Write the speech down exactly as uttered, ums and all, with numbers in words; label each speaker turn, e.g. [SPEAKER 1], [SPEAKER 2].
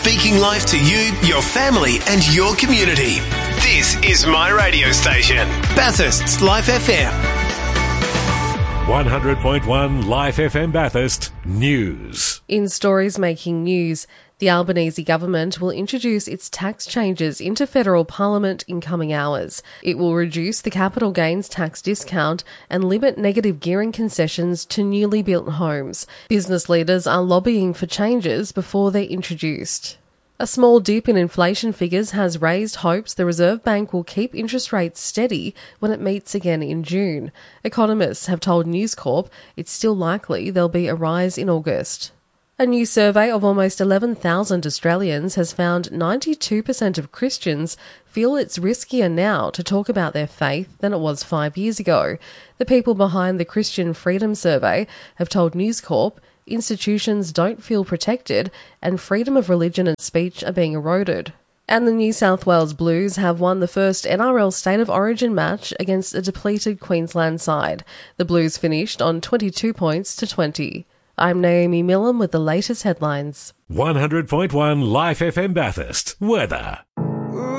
[SPEAKER 1] speaking life to you, your family and your community. This is my radio station, Bathurst's Life F M.
[SPEAKER 2] one hundred point one Life F M Bathurst News.
[SPEAKER 3] In stories making news, the Albanese government will introduce its tax changes into federal parliament in coming hours. It will reduce the capital gains tax discount and limit negative gearing concessions to newly built homes. Business leaders are lobbying for changes before they're introduced. A small dip in inflation figures has raised hopes the Reserve Bank will keep interest rates steady when it meets again in June. Economists have told News Corp it's still likely there'll be a rise in August. A new survey of almost eleven thousand Australians has found ninety-two percent of Christians feel it's riskier now to talk about their faith than it was five years ago. The people behind the Christian Freedom Survey have told News Corp institutions don't feel protected and freedom of religion and speech are being eroded. And the New South Wales Blues have won the first N R L State of Origin match against a depleted Queensland side. The Blues finished on twenty-two points to twenty. I'm Naomi Millam with the latest headlines.
[SPEAKER 2] one hundred point one Life F M Bathurst. Weather.